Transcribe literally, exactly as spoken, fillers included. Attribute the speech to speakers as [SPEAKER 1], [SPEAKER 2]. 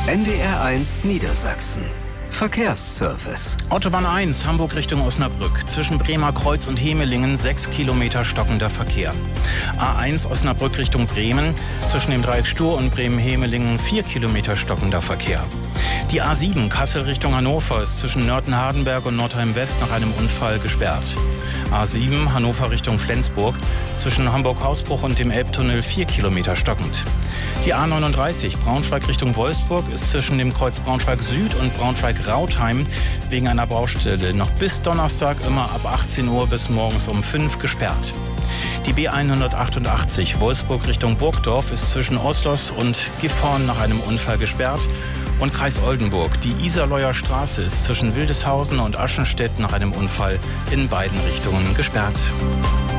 [SPEAKER 1] N D R eins Niedersachsen. Verkehrsservice.
[SPEAKER 2] Autobahn eins, Hamburg Richtung Osnabrück. Zwischen Bremer Kreuz und Hemelingen sechs Kilometer stockender Verkehr. A eins Osnabrück Richtung Bremen. Zwischen dem Dreieck Stur und Bremen-Hemelingen vier Kilometer stockender Verkehr. Die A sieben Kassel Richtung Hannover ist zwischen Nörten-Hardenberg und Nordheim-West nach einem Unfall gesperrt. A sieben Hannover Richtung Flensburg. Zwischen Hamburg-Hausbruch und dem Elbtunnel vier Kilometer stockend. Die A neununddreißig Braunschweig Richtung Wolfsburg ist zwischen dem Kreuz Braunschweig Süd und Braunschweig-Rautheim wegen einer Baustelle noch bis Donnerstag immer ab achtzehn Uhr bis morgens um fünf gesperrt. Die B hundertachtundachtzig Wolfsburg Richtung Burgdorf ist zwischen Oslos und Gifhorn nach einem Unfall gesperrt. Und Kreis Oldenburg. Die Iserleuer Straße ist zwischen Wildeshausen und Aschenstedt nach einem Unfall in beiden Richtungen gesperrt.